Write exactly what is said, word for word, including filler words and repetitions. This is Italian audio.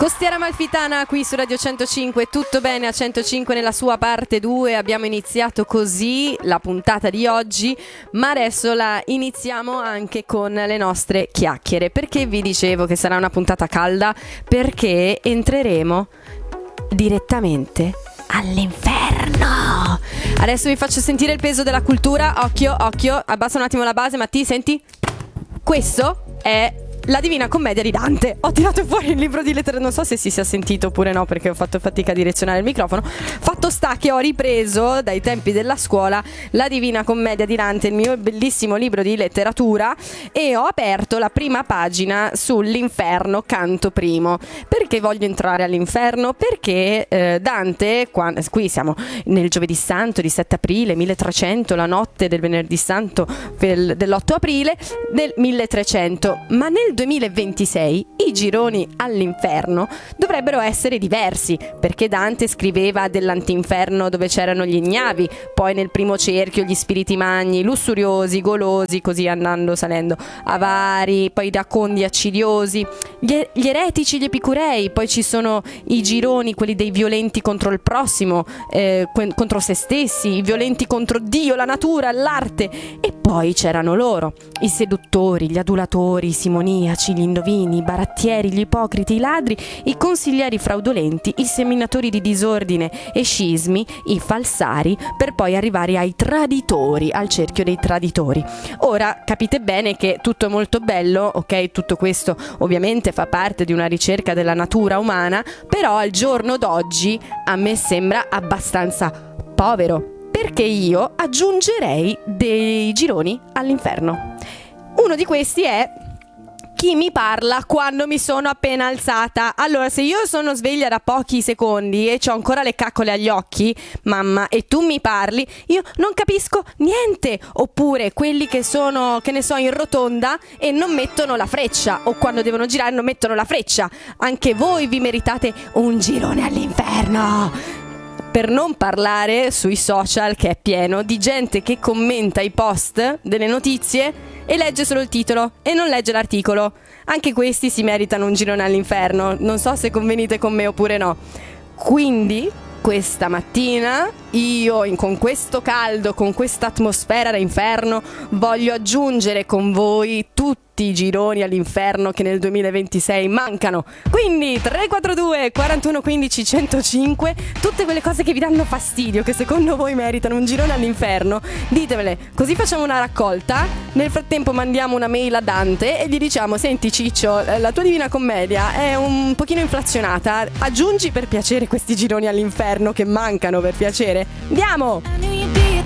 Costiera Amalfitana qui su Radio centocinque, tutto bene a centocinque nella sua parte due. Abbiamo iniziato così la puntata di oggi, ma adesso la iniziamo anche con le nostre chiacchiere. Perché vi dicevo che sarà una puntata calda? Perché entreremo direttamente all'inferno. Adesso vi faccio sentire il peso della cultura. Occhio, occhio, abbassa un attimo la base. Matti, senti? Questo è La Divina Commedia di Dante. Ho tirato fuori il libro di lettere, non so se si sia sentito oppure no, perché ho fatto fatica a direzionare il microfono. Fatto sta che ho ripreso dai tempi della scuola La Divina Commedia di Dante, il mio bellissimo libro di letteratura, e ho aperto la prima pagina sull'inferno, canto primo. Perché voglio entrare all'inferno? Perché eh, Dante, qua, qui siamo nel giovedì santo di sette aprile milletrecento, la notte del venerdì santo del, dell'otto aprile del milletrecento, ma nel duemilaventisei i gironi all'inferno dovrebbero essere diversi, perché Dante scriveva dell'antinferno dove c'erano gli ignavi, poi nel primo cerchio gli spiriti magni, lussuriosi, golosi, così andando salendo, avari, poi iracondi, accidiosi, gli, gli eretici, gli epicurei, poi ci sono i gironi, quelli dei violenti contro il prossimo, eh, contro se stessi, i violenti contro Dio, la natura, l'arte, e poi c'erano loro, i seduttori, gli adulatori, i simoniaci, gli indovini, i barattieri, gli ipocriti, i ladri, i consiglieri fraudolenti, i seminatori di disordine e scismi, i falsari, per poi arrivare ai traditori, al cerchio dei traditori. Ora capite bene che tutto è molto bello, ok? Tutto questo ovviamente fa parte di una ricerca della natura umana, però al giorno d'oggi a me sembra abbastanza povero, perché io aggiungerei dei gironi all'inferno. Uno di questi è: chi mi parla quando mi sono appena alzata. Allora, se io sono sveglia da pochi secondi e ho ancora le caccole agli occhi, mamma, e tu mi parli, io non capisco niente. Oppure quelli che sono, che ne so, in rotonda e non mettono la freccia, o quando devono girare non mettono la freccia. Anche voi vi meritate un girone all'inferno. Per non parlare sui social, che è pieno di gente che commenta i post delle notizie e legge solo il titolo e non legge l'articolo. Anche questi si meritano un girone all'inferno. Non so se convenite con me oppure no. Quindi questa mattina io, in, con questo caldo, con questa atmosfera da inferno, voglio aggiungere con voi tutti i gironi all'inferno che nel duemilaventisei mancano. Quindi tre quattro due quarantuno quindici centocinque, tutte quelle cose che vi danno fastidio, che secondo voi meritano un girone all'inferno, ditemele, così facciamo una raccolta. Nel frattempo mandiamo una mail a Dante e gli diciamo: senti Ciccio, la tua Divina Commedia è un pochino inflazionata, aggiungi per piacere questi gironi all'inferno che mancano, per piacere. Andiamo!